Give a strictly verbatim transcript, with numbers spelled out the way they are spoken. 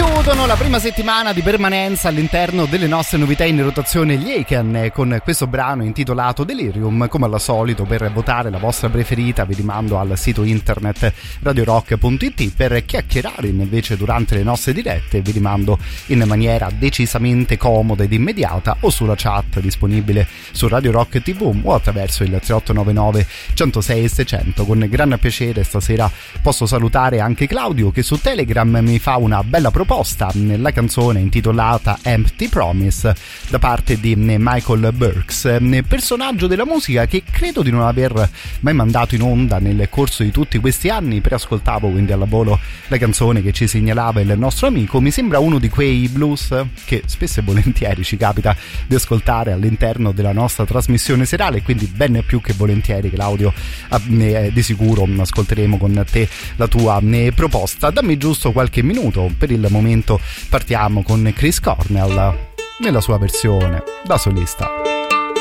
Chiudono la prima settimana di permanenza all'interno delle nostre novità in rotazione gli Aiken con questo brano intitolato Delirium. Come al solito, per votare la vostra preferita vi rimando al sito internet radio rock punto it. Per chiacchierare invece durante le nostre dirette vi rimando in maniera decisamente comoda ed immediata o sulla chat disponibile su Radio Rock tivù o attraverso il tre otto nove nove centosei seicento. Con gran piacere stasera posso salutare anche Claudio, che su Telegram mi fa una bella proposta, la canzone intitolata Empty Promise da parte di Michael Burks, personaggio della musica che credo di non aver mai mandato in onda nel corso di tutti questi anni. Preascoltavo quindi alla volo la canzone che ci segnalava il nostro amico. Mi sembra uno di quei blues che spesso e volentieri ci capita di ascoltare all'interno della nostra trasmissione serale, quindi ben più che volentieri, Claudio, di sicuro ascolteremo con te la tua proposta. Dammi giusto qualche minuto. Per il momento partiamo con Chris Cornell nella sua versione da solista.